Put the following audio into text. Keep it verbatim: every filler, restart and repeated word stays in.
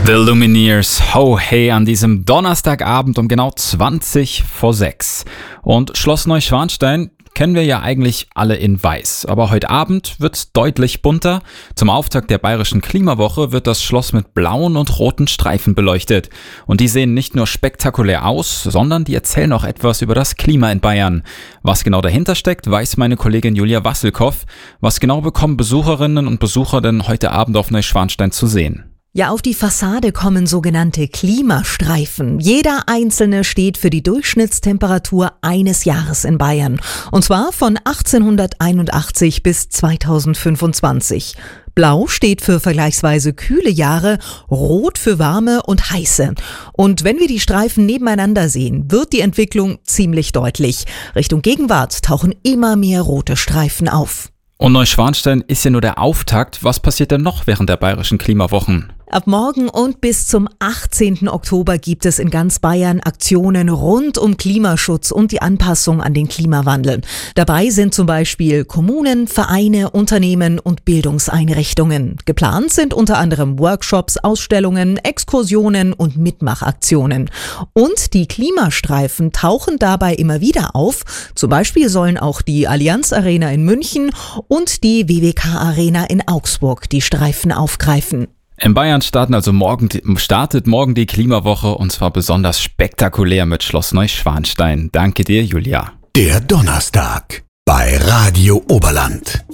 The Lumineers, ho hey, an diesem Donnerstagabend um genau zwanzig vor sechs. Und Schloss Neuschwanstein kennen wir ja eigentlich alle in weiß. Aber heute Abend wird's deutlich bunter. Zum Auftakt der Bayerischen Klimawoche wird das Schloss mit blauen und roten Streifen beleuchtet. Und die sehen nicht nur spektakulär aus, sondern die erzählen auch etwas über das Klima in Bayern. Was genau dahinter steckt, weiß meine Kollegin Julia Wasselkow. Was genau bekommen Besucherinnen und Besucher denn heute Abend auf Neuschwanstein zu sehen? Ja, auf die Fassade kommen sogenannte Klimastreifen. Jeder einzelne steht für die Durchschnittstemperatur eines Jahres in Bayern. Und zwar von achtzehnhunderteinundachtzig bis zweitausendfünfundzwanzig. Blau steht für vergleichsweise kühle Jahre, rot für warme und heiße. Und wenn wir die Streifen nebeneinander sehen, wird die Entwicklung ziemlich deutlich. Richtung Gegenwart tauchen immer mehr rote Streifen auf. Und Neuschwanstein ist ja nur der Auftakt. Was passiert denn noch während der Bayerischen Klimawochen? Ab morgen und bis zum achtzehnten Oktober gibt es in ganz Bayern Aktionen rund um Klimaschutz und die Anpassung an den Klimawandel. Dabei sind zum Beispiel Kommunen, Vereine, Unternehmen und Bildungseinrichtungen. Geplant sind unter anderem Workshops, Ausstellungen, Exkursionen und Mitmachaktionen. Und die Klimastreifen tauchen dabei immer wieder auf. Zum Beispiel sollen auch die Allianz Arena in München und die W W K Arena in Augsburg die Streifen aufgreifen. In Bayern starten also morgen, startet morgen die Klimawoche und zwar besonders spektakulär mit Schloss Neuschwanstein. Danke dir, Julia. Der Donnerstag bei Radio Oberland.